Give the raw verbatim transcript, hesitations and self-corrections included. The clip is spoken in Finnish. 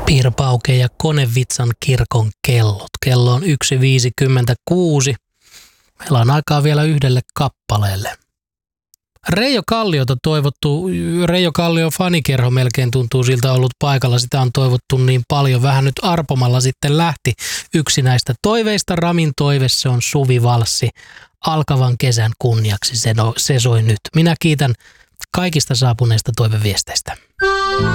Piirpauke ja Konevitsan kirkon kellot. Kello on yksi viisikymmentäkuusi. Meillä on aikaa vielä yhdelle kappaleelle. Reijo Kalliota toivottu, Reijo Kallion fanikerho melkein tuntuu siltä ollut paikalla. Sitä on toivottu niin paljon. Vähän nyt arpomalla sitten lähti yksi näistä toiveista. Ramin toive, se on Suvivalssi. Alkavan kesän kunniaksi se, no, se soi nyt. Minä kiitän kaikista saapuneista toiveviesteistä.